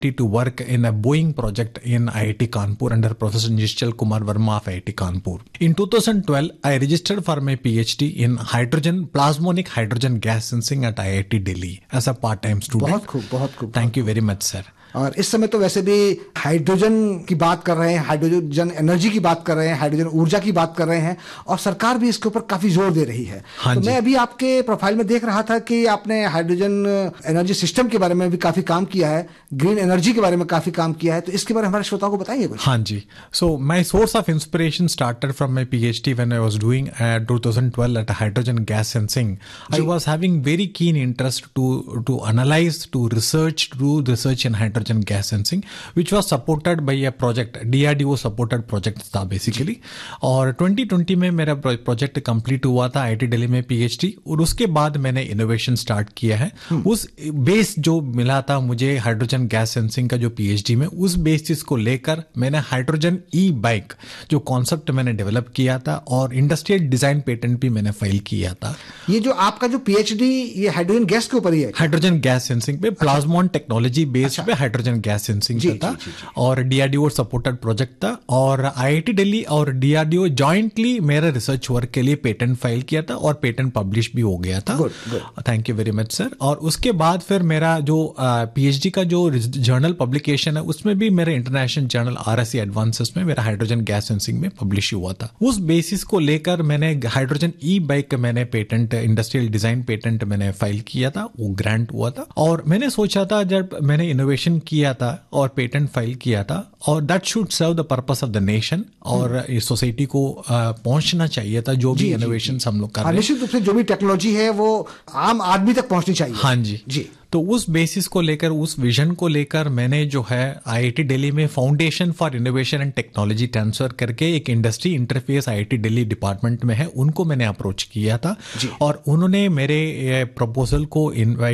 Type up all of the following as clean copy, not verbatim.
to work in a Boeing project in IIT Kanpur under Professor Nishchal Kumar Verma of IIT Kanpur. In 2012, I registered for my PhD in plasmonic hydrogen gas sensing at IIT Delhi as a part-time student. बहुत खूब. Thank you very much, sir. और इस समय तो वैसे भी hydrogen की बात कर रहे हैं, हाइड्रोजन एनर्जी की बात कर रहे हैं, हाइड्रोजन ऊर्जा की बात कर रहे हैं और सरकार भी इसके ऊपर काफी जोर दे रही है. हाँ तो मैं अभी आपके प्रोफाइल में देख रहा था कि आपने हाइड्रोजन एनर्जी सिस्टम के बारे में भी काफी काम किया है, ग्रीन एनर्जी के बारे में काफी काम किया है, तो इसके बारे में हमारे श्रोताओं को बताइए कुछ. हाँ जी. So my source of inspiration started from my PhD when I was doing 2012 at hydrogen gas sensing. I was having very keen interest to analyze, to do research in hydrogen gas sensing, which was supported by a project, DRDO supported project था basically. और 2020 में मेरा project complete हुआ था IIT Delhi में PhD, और उसके बाद मैंने इनोवेशन स्टार्ट किया है. उस बेस जो मिला था मुझे हाइड्रोजन गैस सेंसिंग का जो PhD में, उस बेसिस को लेकर मैंने हाइड्रोजन ई बाइक जो कॉन्सेप्ट मैंने डेवलप किया था और इंडस्ट्रियल डिजाइन पेटेंट भी मैंने फाइल किया था. ये जो आपका जो PhD ये हाइड्रोजन गैस के ऊपर ही है? हाइड्रोजन गैस सेंसिंग पे, प्लाज्मॉन टेक्नोलॉजी बेस्ड पे हाइड्रोजन गैस सेंसिंग था और DRDO सपोर्टेड प्रोजेक्ट था. और IIT दिल्ली और DRDO जॉइंटली मेरा रिसर्च वर्क के लिए पेटेंट फाइल किया था और पेटेंट पब्लिश भी हो गया था. Thank you very much sir. और उसके बाद फिर मेरा जो PhD का जो जर्नल पब्लिकेशन है उसमें भी मेरे इंटरनेशनल जर्नल RSE एडवांसेस में मेरा हाइड्रोजन गैस सेंसिंग में पब्लिश हुआ था. उस बेसिस को लेकर मैंने हाइड्रोजन ई बाइक मैंने पेटेंट, इंडस्ट्रियल डिजाइन पेटेंट मैंने फाइल किया था, वो ग्रांट हुआ था. और मैंने सोचा था जब मैंने इनोवेशन किया था और पेटेंट फाइल किया था, और that should serve the purpose of the nation, और इस सोसाइटी को पहुंचना चाहिए था जो भी इनोवेशन हम लोग कर रहे हैं. निश्चित रूप से जो भी टेक्नोलॉजी है वो आम आदमी तक पहुंचनी चाहिए. हाँ जी. तो उस बेसिस को लेकर, उस विजन को लेकर मैंने जो है IIT दिल्ली में foundation for innovation and technology transfer करके एक industry interface IIT Delhi department में है, उनको मैंने अप्रोच किया था और उन्होंने मेरे प्रपोजल को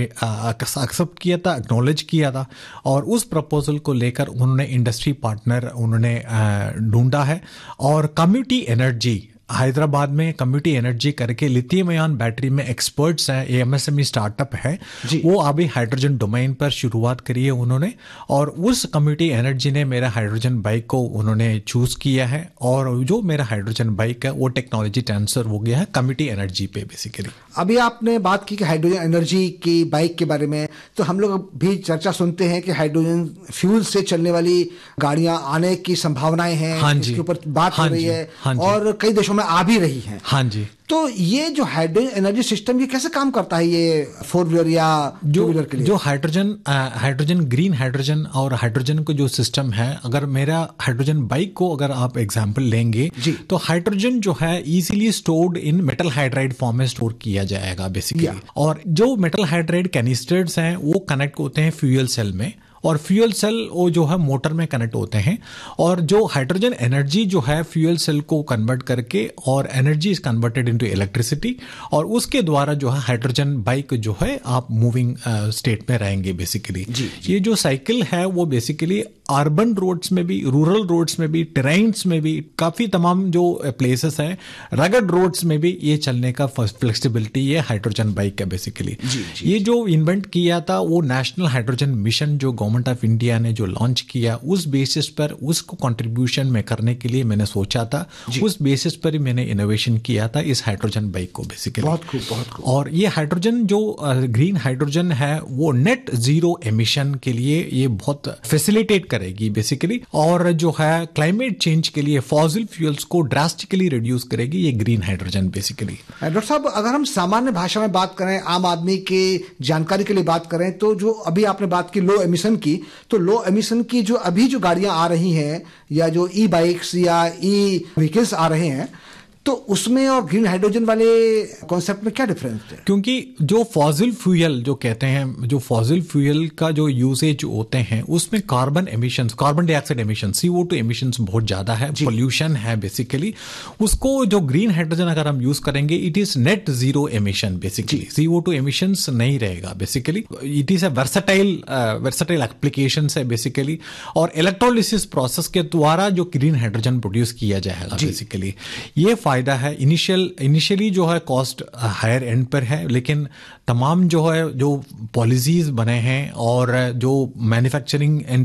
एक्सेप्ट किया था, एक्नॉलेज किया था, और उस प्रपोजल को लेकर उन्होंने इंडस्ट्री पार्टनर उन्होंने ढूंढा है. और कम्युनिटी एनर्जी हैदराबाद में कम्युनिटी एनर्जी करके लिथियम आयन बैटरी में एक्सपर्ट्स हैं, MSME स्टार्टअप है, वो अभी हाइड्रोजन डोमेन पर शुरुआत करी है उन्होंने. और उस कम्युनिटी एनर्जी ने मेरा हाइड्रोजन बाइक को उन्होंने चूज किया है, और जो मेरा हाइड्रोजन बाइक है वो टेक्नोलॉजी ट्रांसफर हो गया है कम्युनिटी एनर्जी पे बेसिकली. अभी आपने बात की कि हाइड्रोजन एनर्जी की बाइक के बारे में, तो हम लोग भी चर्चा सुनते हैं कि हाइड्रोजन फ्यूल से चलने वाली गाड़ियां आने की संभावनाएं हैं. हाँ जी. इसके ऊपर बात हो रही है. हाँ जी. और कई देशों में आ भी रही है. हाँ जी. तो ये जो हाइड्रोजन एनर्जी सिस्टम ये कैसे काम करता है, ये 4-व्हीलर या 2-व्हीलर के लिए? जो हाइड्रोजन ग्रीन हाइड्रोजन और हाइड्रोजन को जो सिस्टम है, अगर मेरा हाइड्रोजन बाइक को अगर आप एग्जांपल लेंगे तो हाइड्रोजन जो है easily stored in metal hydride form में स्टोर किया जाएगा बेसिकली. और जो मेटल हाइड्राइड कैनिस्टर्स हैं वो कनेक्ट होते हैं फ्यूल सेल में, और फ्यूल सेल वो जो है मोटर में कनेक्ट होते हैं, और जो हाइड्रोजन एनर्जी जो है फ्यूल सेल को कन्वर्ट करके, और energy is converted into electricity, और उसके द्वारा जो है हाइड्रोजन बाइक जो है आप मूविंग स्टेट में रहेंगे बेसिकली. ये जो साइकिल है वो बेसिकली अर्बन रोड्स में भी, रूरल रोड्स में भी, टेरेन्स में भी, काफी तमाम जो प्लेसेस हैं रगड रोड्स में भी ये चलने का फ्लेक्सिबिलिटी ये हाइड्रोजन बाइक है बेसिकली. ये जो इन्वेंट किया था वो नेशनल हाइड्रोजन मिशन जो गवर्नमेंट ऑफ इंडिया ने जो लॉन्च किया, उस बेसिस पर उसको कंट्रीब्यूशन में करने के लिए मैंने सोचा था, उस बेसिस पर ही मैंने इनोवेशन किया था इस हाइड्रोजन बाइक को बेसिकली. बहुत खूब. और ये हाइड्रोजन जो ग्रीन हाइड्रोजन है वो नेट जीरो एमिशन के लिए ये बहुत फैसिलिटेट करेगी बेसिकली, और जो है क्लाइमेट चेंज के लिए फॉसिल फ्यूल्स को ड्रास्टिकली रिड्यूस करेगी ये ग्रीन हाइड्रोजन बेसिकली. डॉक्टर साहब, अगर हम सामान्य भाषा में बात करें, आम आदमी की जानकारी के लिए बात करें, तो जो अभी आपने बात की लो एमिशन की, तो लो एमिशन की जो अभी जो गाड़ियां आ रही हैं या जो ई बाइक्स या ई व्हीकल्स आ रहे हैं, तो उसमें और ग्रीन हाइड्रोजन वाले कॉन्सेप्ट में क्या डिफरेंस है? क्योंकि जो फॉसिल फ्यूल जो कहते हैं, जो फॉसिल फ्यूल का जो यूसेज होते हैं उसमें carbon emissions, carbon dioxide emission, CO2 emissions बहुत ज्यादा है, पोल्यूशन है बेसिकली. उसको जो ग्रीन हाइड्रोजन अगर हम यूज करेंगे, it is net zero emission basically, CO2 emissions नहीं रहेगा basically. It is a versatile application है बेसिकली, और इलेक्ट्रोलिसिस प्रोसेस के द्वारा जो ग्रीन हाइड्रोजन प्रोड्यूस किया जाएगा बेसिकली. ये फायदा है. इनिशियली जो है कॉस्ट हायर एंड पर है, लेकिन तमाम जो है जो पॉलिसीज बने हैं और जो मैन्युफैक्चरिंग एंड